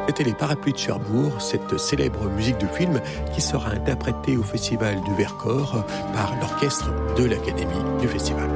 C'était les Parapluies de Cherbourg, cette célèbre musique de film qui sera interprétée au Festival du Vercors par l'orchestre de l'Académie du Festival.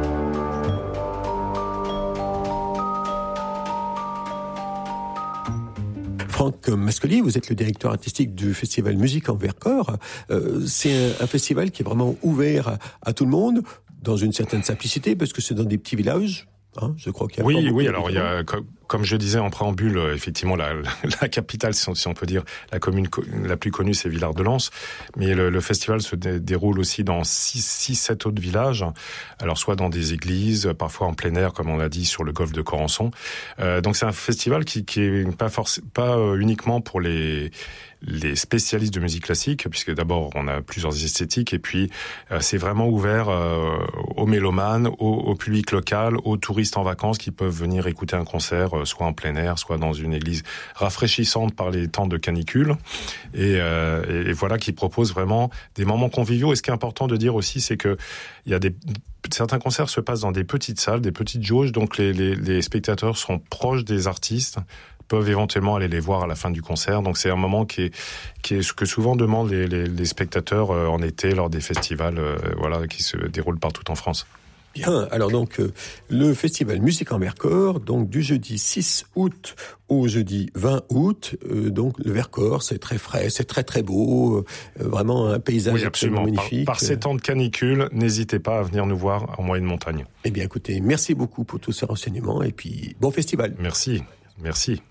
Franck Mascoli, vous êtes le directeur artistique du Festival Musique en Vercors. C'est un festival qui est vraiment ouvert à tout le monde, dans une certaine simplicité, parce que c'est dans des petits villages. Hein, je crois qu'il y a Oui, alors il y a, comme je disais en préambule, effectivement la capitale, si on peut dire, la commune la plus connue, c'est Villard-de-Lans, mais le festival se déroule aussi dans 6-7 autres villages, alors soit dans des églises, parfois en plein air, comme on l'a dit, sur le golfe de Corançon. Donc c'est un festival qui est pas uniquement pour les spécialistes de musique classique, puisque d'abord on a plusieurs esthétiques, et puis c'est vraiment ouvert aux mélomanes, au public local, aux touristes en vacances qui peuvent venir écouter un concert, soit en plein air, soit dans une église rafraîchissante par les temps de canicule, et voilà, qui propose vraiment des moments conviviaux. Et ce qui est important de dire aussi, c'est que il y a certains concerts se passent dans des petites salles, des petites jauges, donc les spectateurs sont proches des artistes, peuvent éventuellement aller les voir à la fin du concert. Donc c'est un moment qui est ce que souvent demandent les spectateurs en été lors des festivals qui se déroulent partout en France. Bien, alors donc le festival Musique en Vercors, donc du jeudi 6 août au jeudi 20 août, donc le Vercors, c'est très frais, c'est très très beau, vraiment un paysage absolument magnifique. Par ces temps de canicule, n'hésitez pas à venir nous voir en moyenne montagne. Eh bien écoutez, merci beaucoup pour tous ces renseignements et puis bon festival. Merci.